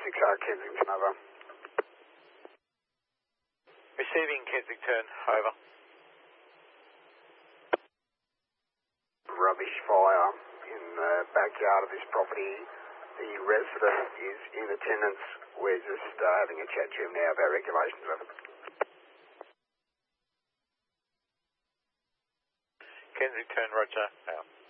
6R Kensington, over. Receiving Kensington, over. Rubbish fire in the backyard of this property. The resident is in attendance. We're just having a chat to him now about regulations, over. Kensington, roger, out.